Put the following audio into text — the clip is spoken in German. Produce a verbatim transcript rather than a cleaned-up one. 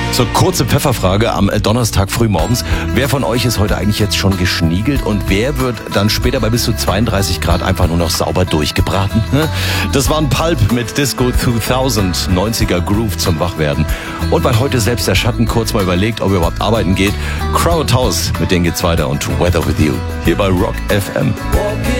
So, kurze Pfefferfrage am Donnerstag frühmorgens. Wer von euch ist heute eigentlich jetzt schon geschniegelt und wer wird dann später bei bis zu zweiunddreißig Grad einfach nur noch sauber durchgebraten? Das war ein Pulp mit Disco zweitausend, neunziger Groove zum Wachwerden. Und weil heute selbst der Schatten kurz mal überlegt, ob er überhaupt arbeiten geht, Crowd House, mit denen geht's weiter und Weather With You, hier bei Rock F M.